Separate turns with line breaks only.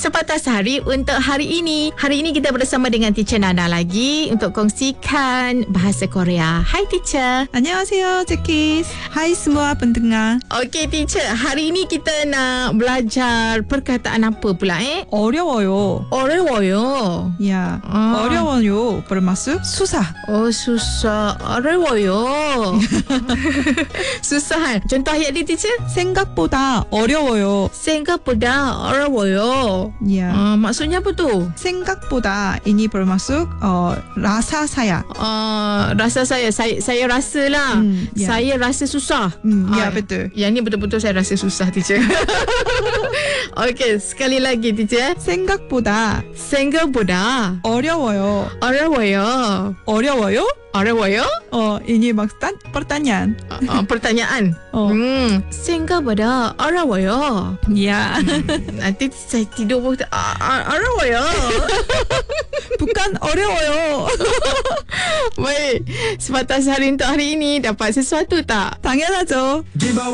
Sepatah Sehari untuk hari ini. Hari ini kita bersama dengan Teacher Nana lagi untuk kongsikan bahasa Korea. Hai Teacher.
안녕하세요, 제키스. Hai semua pendengar.
Okey Teacher, hari ini kita nak belajar perkataan apa pula
어려워요.
어려워요.
야, 어려워요. bermaksud susah.
Oh, susah. 어려워요. susah. Contoh ayat dia Teacher.
생각보다 어려워요.
생각보다 어려워요.
야,
maksudnya apa tu?
생각보다 ini bermaksud rasa saya.
Rasa saya rasa lah.
ya.
Saya rasa susah.
Ya, betul.
Yang ni betul-betul saya rasa susah Teacher. Okey, sekali lagi Teacher.
생각보다
생각보다
어려워요.
어려워요.
어려워요?
어려워요?
ini maksud pertanyaan.
pertanyaan. 생각보다 어려워요.
Ya.
Nanti saya tidur pun 어려워요.
bukan 어려워요.
Baik, sepatah sehari untuk hari ini dapat sesuatu tak?
당연하죠.